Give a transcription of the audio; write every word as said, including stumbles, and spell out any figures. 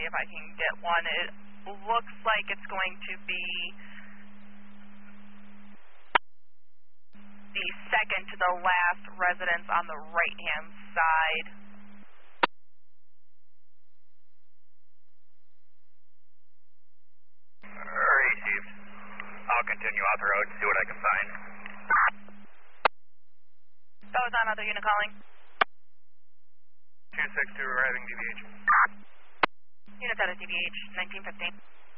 if I can get one. It looks like it's going to be the second to the last residence on the right-hand side. Received. I'll continue off the road to see what I can find. That was on other unit calling. two six two arriving D V H. Unit out of D V H, nineteen fifteen.